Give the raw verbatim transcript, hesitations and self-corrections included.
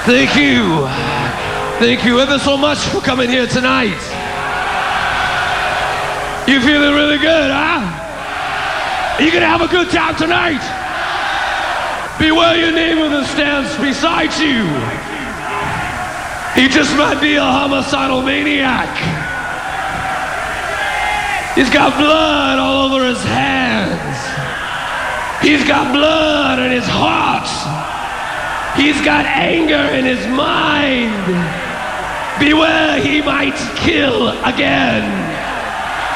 Thank you. Thank you ever so much for coming here tonight. You feeling really good, huh? You gonna have a good time tonight? Beware your neighbor that stands beside you. He just might be a homicidal maniac. He's got blood all over his hands. He's got blood in his heart. He's got anger in his mind. Beware, he might kill again.